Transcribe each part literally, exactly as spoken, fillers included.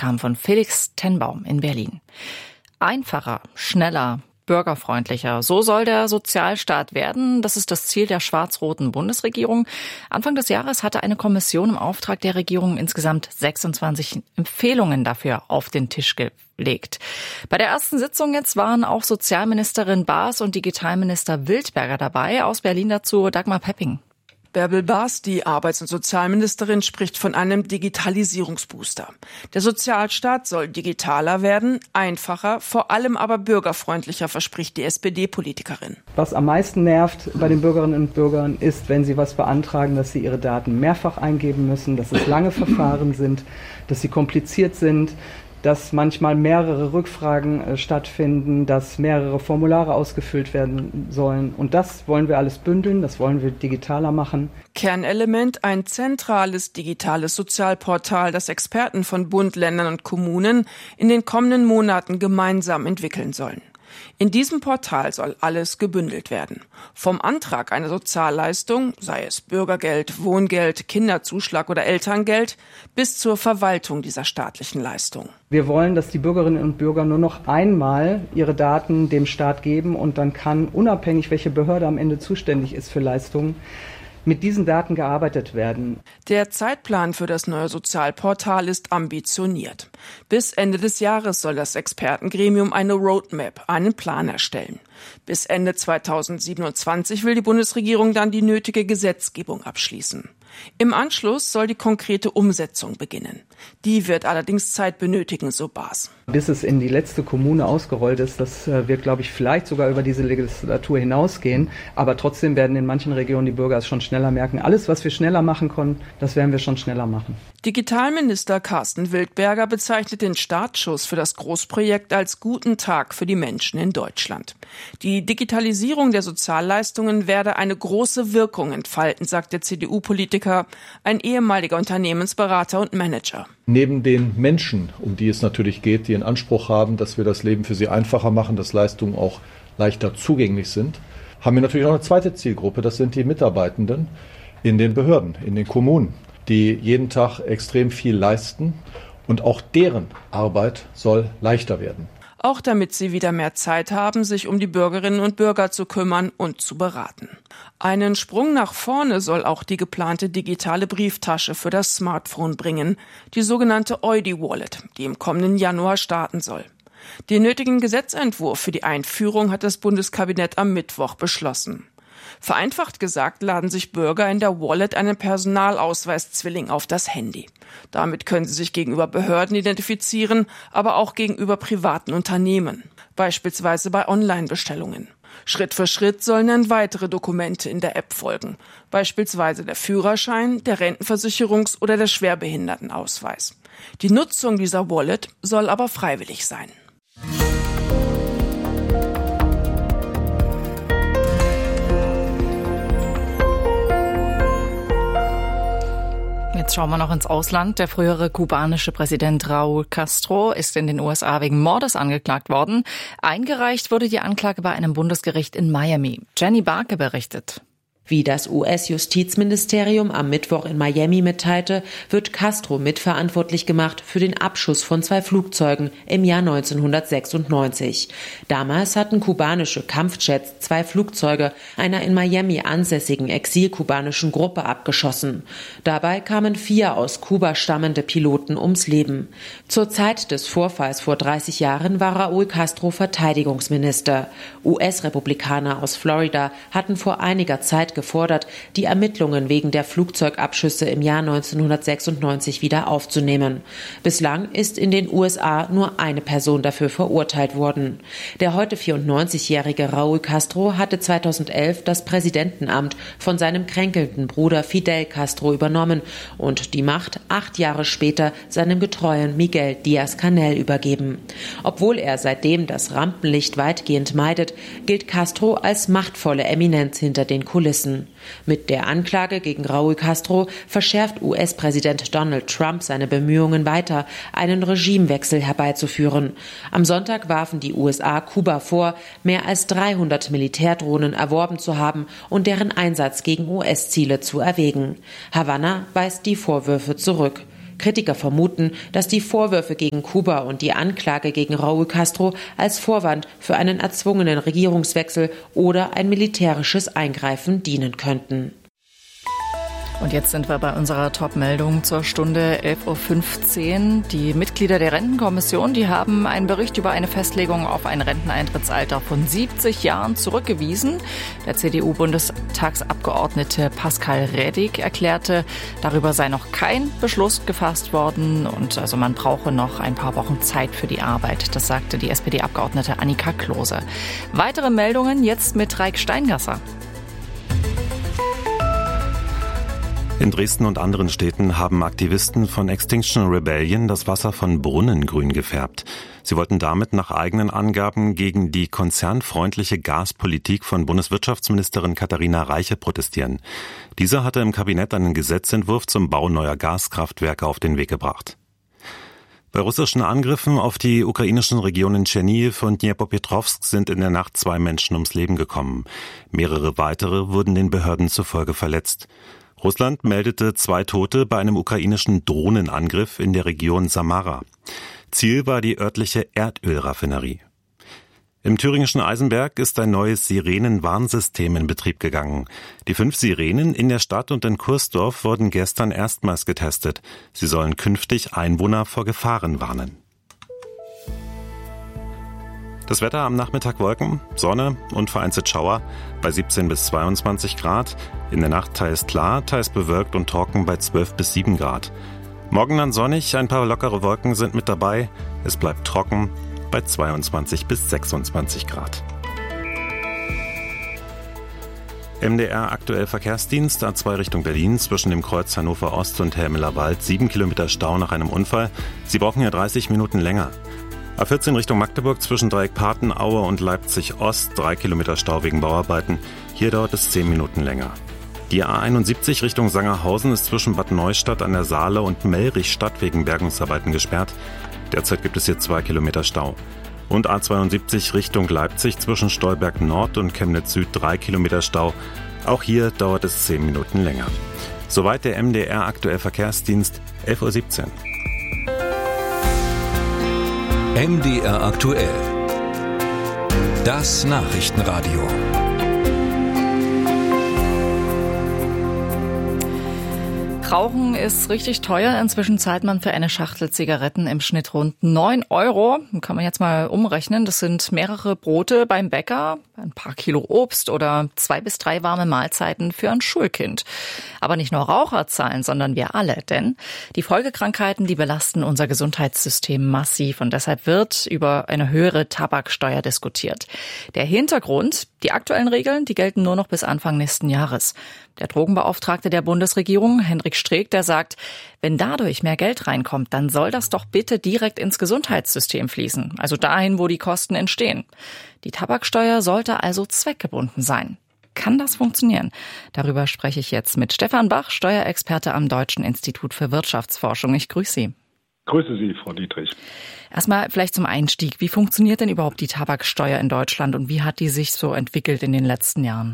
kam von Felix Tenbaum in Berlin. Einfacher, schneller, bürgerfreundlicher. So soll der Sozialstaat werden. Das ist das Ziel der schwarz-roten Bundesregierung. Anfang des Jahres hatte eine Kommission im Auftrag der Regierung insgesamt sechsundzwanzig Empfehlungen dafür auf den Tisch gelegt. Bei der ersten Sitzung jetzt waren auch Sozialministerin Baas und Digitalminister Wildberger dabei. Aus Berlin dazu Dagmar Pepping. Bärbel Baas, die Arbeits- und Sozialministerin, spricht von einem Digitalisierungsbooster. Der Sozialstaat soll digitaler werden, einfacher, vor allem aber bürgerfreundlicher, verspricht die S P D-Politikerin. Was am meisten nervt bei den Bürgerinnen und Bürgern ist, wenn sie was beantragen, dass sie ihre Daten mehrfach eingeben müssen, dass es lange Verfahren sind, dass sie kompliziert sind, dass manchmal mehrere Rückfragen äh, stattfinden, dass mehrere Formulare ausgefüllt werden sollen. Und das wollen wir alles bündeln, das wollen wir digitaler machen. Kernelement ein zentrales digitales Sozialportal, das Experten von Bund, Ländern und Kommunen in den kommenden Monaten gemeinsam entwickeln sollen. In diesem Portal soll alles gebündelt werden. Vom Antrag einer Sozialleistung, sei es Bürgergeld, Wohngeld, Kinderzuschlag oder Elterngeld, bis zur Verwaltung dieser staatlichen Leistung. Wir wollen, dass die Bürgerinnen und Bürger nur noch einmal ihre Daten dem Staat geben und dann kann, unabhängig welche Behörde am Ende zuständig ist für Leistungen, mit diesen Daten gearbeitet werden. Der Zeitplan für das neue Sozialportal ist ambitioniert. Bis Ende des Jahres soll das Expertengremium eine Roadmap, einen Plan erstellen. Bis Ende zweitausendsiebenundzwanzig will die Bundesregierung dann die nötige Gesetzgebung abschließen. Im Anschluss soll die konkrete Umsetzung beginnen. Die wird allerdings Zeit benötigen, so Baas. Bis es in die letzte Kommune ausgerollt ist, das wird, glaube ich, vielleicht sogar über diese Legislatur hinausgehen. Aber trotzdem werden in manchen Regionen die Bürger es schon schneller merken. Alles, was wir schneller machen können, das werden wir schon schneller machen. Digitalminister Carsten Wildberger bezeichnet den Startschuss für das Großprojekt als guten Tag für die Menschen in Deutschland. Die Digitalisierung der Sozialleistungen werde eine große Wirkung entfalten, sagt der C D U-Politiker, ein ehemaliger Unternehmensberater und Manager. Neben den Menschen, um die es natürlich geht, die in Anspruch haben, dass wir das Leben für sie einfacher machen, dass Leistungen auch leichter zugänglich sind, haben wir natürlich noch eine zweite Zielgruppe, das sind die Mitarbeitenden in den Behörden, in den Kommunen, die jeden Tag extrem viel leisten und auch deren Arbeit soll leichter werden. Auch damit sie wieder mehr Zeit haben, sich um die Bürgerinnen und Bürger zu kümmern und zu beraten. Einen Sprung nach vorne soll auch die geplante digitale Brieftasche für das Smartphone bringen, die sogenannte Eudi-Wallet, die im kommenden Januar starten soll. Den nötigen Gesetzentwurf für die Einführung hat das Bundeskabinett am Mittwoch beschlossen. Vereinfacht gesagt laden sich Bürger in der Wallet einen Personalausweiszwilling auf das Handy. Damit können sie sich gegenüber Behörden identifizieren, aber auch gegenüber privaten Unternehmen, beispielsweise bei Online-Bestellungen. Schritt für Schritt sollen dann weitere Dokumente in der App folgen, beispielsweise der Führerschein, der Rentenversicherungs- oder der Schwerbehindertenausweis. Die Nutzung dieser Wallet soll aber freiwillig sein. Jetzt schauen wir noch ins Ausland. Der frühere kubanische Präsident Raúl Castro ist in den U S A wegen Mordes angeklagt worden. Eingereicht wurde die Anklage bei einem Bundesgericht in Miami. Jenny Barke berichtet. Wie das U S-Justizministerium am Mittwoch in Miami mitteilte, wird Castro mitverantwortlich gemacht für den Abschuss von zwei Flugzeugen im Jahr neunzehnhundertsechsundneunzig. Damals hatten kubanische Kampfjets zwei Flugzeuge einer in Miami ansässigen exilkubanischen Gruppe abgeschossen. Dabei kamen vier aus Kuba stammende Piloten ums Leben. Zur Zeit des Vorfalls vor dreißig Jahren war Raúl Castro Verteidigungsminister. U S-Republikaner aus Florida hatten vor einiger Zeit gefordert, die Ermittlungen wegen der Flugzeugabschüsse im Jahr neunzehnhundertsechsundneunzig wieder aufzunehmen. Bislang ist in den U S A nur eine Person dafür verurteilt worden. Der heute vierundneunzigjährige Raúl Castro hatte zweitausendelf das Präsidentenamt von seinem kränkelnden Bruder Fidel Castro übernommen und die Macht acht Jahre später seinem getreuen Miguel Díaz-Canel übergeben. Obwohl er seitdem das Rampenlicht weitgehend meidet, gilt Castro als machtvolle Eminenz hinter den Kulissen. Mit der Anklage gegen Raúl Castro verschärft U S-Präsident Donald Trump seine Bemühungen weiter, einen Regimewechsel herbeizuführen. Am Sonntag warfen die U S A Kuba vor, mehr als dreihundert Militärdrohnen erworben zu haben und deren Einsatz gegen U S-Ziele zu erwägen. Havanna weist die Vorwürfe zurück. Kritiker vermuten, dass die Vorwürfe gegen Kuba und die Anklage gegen Raúl Castro als Vorwand für einen erzwungenen Regierungswechsel oder ein militärisches Eingreifen dienen könnten. Und jetzt sind wir bei unserer Top-Meldung zur Stunde elf Uhr fünfzehn. Die Mitglieder der Rentenkommission, die haben einen Bericht über eine Festlegung auf ein Renteneintrittsalter von siebzig Jahren zurückgewiesen. Der C D U-Bundestagsabgeordnete Pascal Reding erklärte, darüber sei noch kein Beschluss gefasst worden und also man brauche noch ein paar Wochen Zeit für die Arbeit. Das sagte die S P D-Abgeordnete Annika Klose. Weitere Meldungen jetzt mit Raik Steingasser. In Dresden und anderen Städten haben Aktivisten von Extinction Rebellion das Wasser von Brunnen grün gefärbt. Sie wollten damit nach eigenen Angaben gegen die konzernfreundliche Gaspolitik von Bundeswirtschaftsministerin Katharina Reiche protestieren. Diese hatte im Kabinett einen Gesetzentwurf zum Bau neuer Gaskraftwerke auf den Weg gebracht. Bei russischen Angriffen auf die ukrainischen Regionen Tschernihiw und Dnipropetrovsk sind in der Nacht zwei Menschen ums Leben gekommen. Mehrere weitere wurden den Behörden zufolge verletzt. Russland meldete zwei Tote bei einem ukrainischen Drohnenangriff in der Region Samara. Ziel war die örtliche Erdölraffinerie. Im thüringischen Eisenberg ist ein neues Sirenenwarnsystem in Betrieb gegangen. Die fünf Sirenen in der Stadt und in Kursdorf wurden gestern erstmals getestet. Sie sollen künftig Einwohner vor Gefahren warnen. Das Wetter am Nachmittag Wolken, Sonne und vereinzelt Schauer bei siebzehn bis zweiundzwanzig Grad. In der Nacht teils klar, teils bewölkt und trocken bei zwölf bis sieben Grad. Morgen dann sonnig, ein paar lockere Wolken sind mit dabei. Es bleibt trocken bei zweiundzwanzig bis sechsundzwanzig Grad. M D R aktuell Verkehrsdienst, A zwei Richtung Berlin, zwischen dem Kreuz Hannover Ost und Helmeler Wald, sieben Kilometer Stau nach einem Unfall. Sie brauchen hier dreißig Minuten länger. A vierzehn Richtung Magdeburg zwischen Dreieck-Paten, Aue und Leipzig Ost, drei Kilometer Stau wegen Bauarbeiten. Hier dauert es zehn Minuten länger. Die A einundsiebzig Richtung Sangerhausen ist zwischen Bad Neustadt an der Saale und Mellrichstadt wegen Bergungsarbeiten gesperrt. Derzeit gibt es hier zwei Kilometer Stau. Und A zweiundsiebzig Richtung Leipzig zwischen Stolberg Nord und Chemnitz Süd drei Kilometer Stau. Auch hier dauert es zehn Minuten länger. Soweit der M D R aktuell Verkehrsdienst, elf Uhr siebzehn. M D R aktuell. Das Nachrichtenradio. Rauchen ist richtig teuer. Inzwischen zahlt man für eine Schachtel Zigaretten im Schnitt rund neun Euro. Kann man jetzt mal umrechnen. Das sind mehrere Brote beim Bäcker, ein paar Kilo Obst oder zwei bis drei warme Mahlzeiten für ein Schulkind. Aber nicht nur Raucher zahlen, sondern wir alle. Denn die Folgekrankheiten, die belasten unser Gesundheitssystem massiv. Und deshalb wird über eine höhere Tabaksteuer diskutiert. Der Hintergrund, die aktuellen Regeln, die gelten nur noch bis Anfang nächsten Jahres. Der Drogenbeauftragte der Bundesregierung, Hendrik Streeck, der sagt, wenn dadurch mehr Geld reinkommt, dann soll das doch bitte direkt ins Gesundheitssystem fließen, also dahin, wo die Kosten entstehen. Die Tabaksteuer sollte also zweckgebunden sein. Kann das funktionieren? Darüber spreche ich jetzt mit Stefan Bach, Steuerexperte am Deutschen Institut für Wirtschaftsforschung. Ich grüße Sie. Grüße Sie, Frau Dietrich. Erstmal vielleicht zum Einstieg. Wie funktioniert denn überhaupt die Tabaksteuer in Deutschland und wie hat die sich so entwickelt in den letzten Jahren?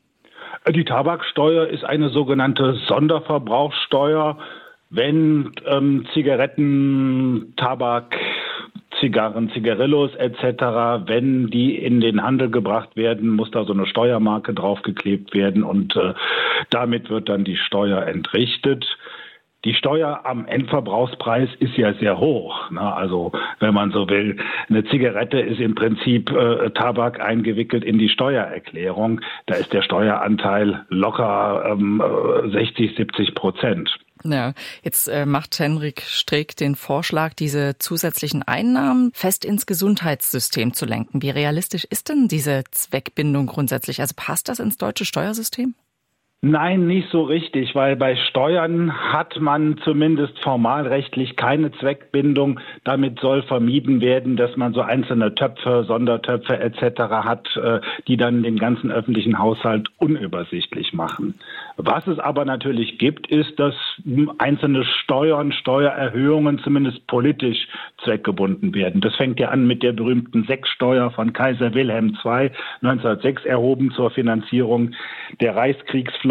Die Tabaksteuer ist eine sogenannte Sonderverbrauchssteuer. Wenn ähm, Zigaretten, Tabak, Zigarren, Zigarillos et cetera, wenn die in den Handel gebracht werden, muss da so eine Steuermarke draufgeklebt werden und äh, damit wird dann die Steuer entrichtet. Die Steuer am Endverbrauchspreis ist ja sehr hoch. Ne? Also wenn man so will, eine Zigarette ist im Prinzip äh, Tabak eingewickelt in die Steuererklärung. Da ist der Steueranteil locker ähm, sechzig, siebzig Prozent. Ja, jetzt äh, macht Hendrik Streeck den Vorschlag, diese zusätzlichen Einnahmen fest ins Gesundheitssystem zu lenken. Wie realistisch ist denn diese Zweckbindung grundsätzlich? Also passt das ins deutsche Steuersystem? Nein, nicht so richtig, weil bei Steuern hat man zumindest formalrechtlich keine Zweckbindung. Damit soll vermieden werden, dass man so einzelne Töpfe, Sondertöpfe et cetera hat, die dann den ganzen öffentlichen Haushalt unübersichtlich machen. Was es aber natürlich gibt, ist, dass einzelne Steuern, Steuererhöhungen zumindest politisch zweckgebunden werden. Das fängt ja an mit der berühmten Sektsteuer von Kaiser Wilhelm der Zweite neunzehnhundertsechs erhoben zur Finanzierung der Reichskriegsflotte.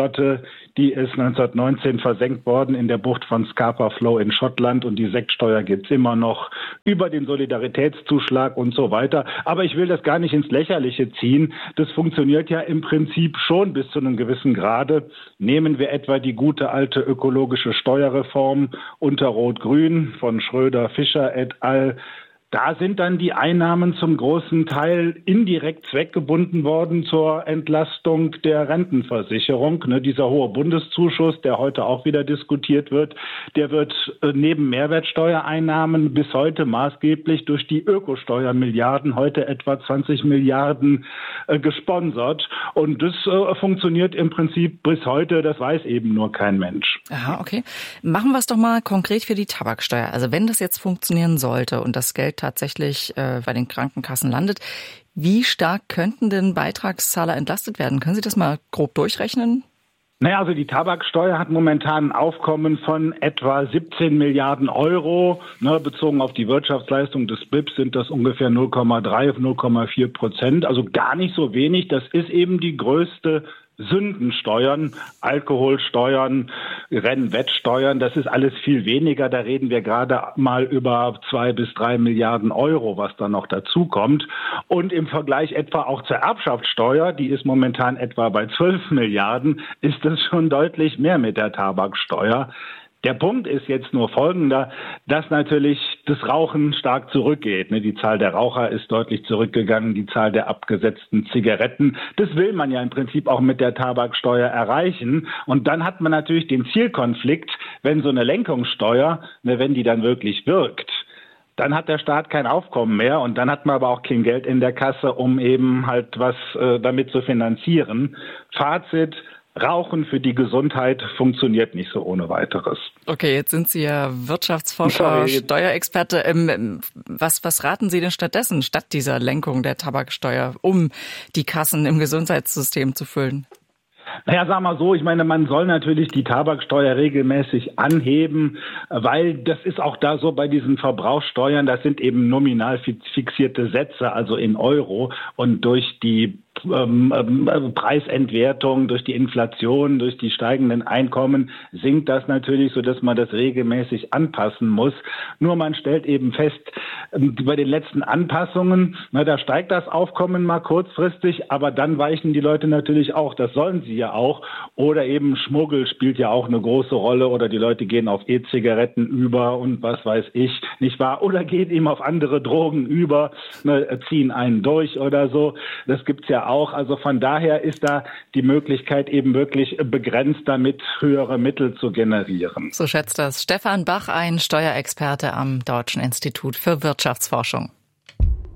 Sektflotte, die ist neunzehnhundertneunzehn versenkt worden in der Bucht von Scapa Flow in Schottland und die Sektsteuer gibt's immer noch über den Solidaritätszuschlag und so weiter. Aber ich will das gar nicht ins Lächerliche ziehen. Das funktioniert ja im Prinzip schon bis zu einem gewissen Grade. Nehmen wir etwa die gute alte ökologische Steuerreform unter Rot-Grün von Schröder, Fischer et al. Da sind dann die Einnahmen zum großen Teil indirekt zweckgebunden worden zur Entlastung der Rentenversicherung. Ne, dieser hohe Bundeszuschuss, der heute auch wieder diskutiert wird, der wird äh, neben Mehrwertsteuereinnahmen bis heute maßgeblich durch die Ökosteuermilliarden, heute etwa zwanzig Milliarden, äh, gesponsert. Und das äh, funktioniert im Prinzip bis heute, das weiß eben nur kein Mensch. Aha, okay. Machen wir es doch mal konkret für die Tabaksteuer. Also wenn das jetzt funktionieren sollte und das Geld tatsächlich äh, bei den Krankenkassen landet, wie stark könnten denn Beitragszahler entlastet werden? Können Sie das mal grob durchrechnen? Naja, also die Tabaksteuer hat momentan ein Aufkommen von etwa siebzehn Milliarden Euro. Ne, bezogen auf die Wirtschaftsleistung des B I P sind das ungefähr null Komma drei, null Komma vier Prozent. Also gar nicht so wenig. Das ist eben die größte Sündensteuern, Alkoholsteuern, Rennwettsteuern, das ist alles viel weniger. Da reden wir gerade mal über zwei bis drei Milliarden Euro, was da noch dazu kommt. Und im Vergleich etwa auch zur Erbschaftssteuer, die ist momentan etwa bei zwölf Milliarden, ist das schon deutlich mehr mit der Tabaksteuer. Der Punkt ist jetzt nur folgender, dass natürlich das Rauchen stark zurückgeht. Die Zahl der Raucher ist deutlich zurückgegangen, die Zahl der abgesetzten Zigaretten. Das will man ja im Prinzip auch mit der Tabaksteuer erreichen. Und dann hat man natürlich den Zielkonflikt, wenn so eine Lenkungssteuer, wenn die dann wirklich wirkt, dann hat der Staat kein Aufkommen mehr und dann hat man aber auch kein Geld in der Kasse, um eben halt was äh, damit zu finanzieren. Fazit: Rauchen für die Gesundheit funktioniert nicht so ohne weiteres. Okay, jetzt sind Sie ja Wirtschaftsforscher, Sorry. Steuerexperte. Ähm, was, was raten Sie denn stattdessen, statt dieser Lenkung der Tabaksteuer, um die Kassen im Gesundheitssystem zu füllen? Naja, sag mal so, ich meine, man soll natürlich die Tabaksteuer regelmäßig anheben, weil das ist auch da so bei diesen Verbrauchssteuern, das sind eben nominal fixierte Sätze, also in Euro, und durch die Ähm, ähm, Preisentwertung, durch die Inflation, durch die steigenden Einkommen sinkt das natürlich, so dass man das regelmäßig anpassen muss. Nur man stellt eben fest, ähm, bei den letzten Anpassungen, na, da steigt das Aufkommen mal kurzfristig, aber dann weichen die Leute natürlich auch, das sollen sie ja auch, oder eben Schmuggel spielt ja auch eine große Rolle, oder die Leute gehen auf E-Zigaretten über und was weiß ich, nicht wahr? Oder gehen eben auf andere Drogen über, ne, ziehen einen durch oder so. Das gibt's ja auch. Also von daher ist da die Möglichkeit eben wirklich begrenzt, damit höhere Mittel zu generieren. So schätzt das Stefan Bach, ein Steuerexperte am Deutschen Institut für Wirtschaftsforschung.